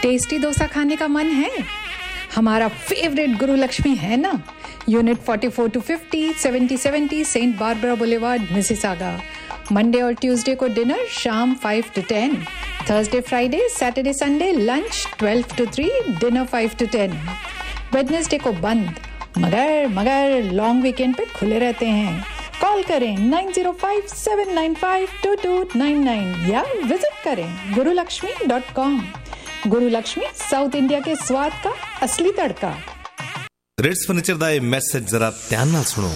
Tasty dosa खाने का मन है? हमारा फेवरेट गुरु लक्ष्मी है ना, unit 44 to 50, 7070 Saint Barbara boulevard, Mississauga. Monday और ट्यूसडे को डिनर शाम 5 to 10, Thursday Friday Saturday Sunday lunch 12 to 3, dinner 5 to 10। Wednesday को बंद, मगर लॉन्ग वीकेंड पे खुले रहते हैं। कॉल करें 9057952299 या विजिट करें gurulakshmi.com। गुरु लक्ष्मी, साउथ इंडिया के स्वाद का असली तड़का। रेड्स फर्नीचर ਦਾ ਇਹ ਮੈਸੇਜ ਜ਼ਰਾ ਧਿਆਨ ਨਾਲ ਸੁਣੋ।